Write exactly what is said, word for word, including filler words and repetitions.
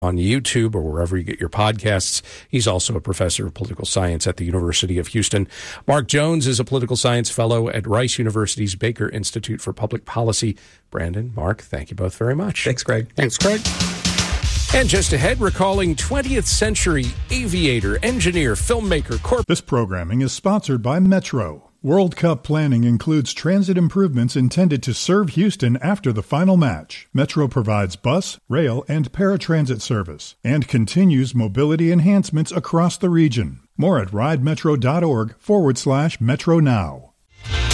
on YouTube or wherever you get your podcasts. He's also a professor of political science at the University of Houston. Mark Jones is a political science fellow at Rice University's Baker Institute for Public Policy. Brandon, Mark, thank you both very much. Thanks, Greg. Thanks, Greg. And just ahead, recalling twentieth century aviator, engineer, filmmaker, corp. This programming is sponsored by Metro. World Cup planning includes transit improvements intended to serve Houston after the final match. Metro provides bus, rail, and paratransit service and continues mobility enhancements across the region. More at ridemetro.org forward slash Metro Now.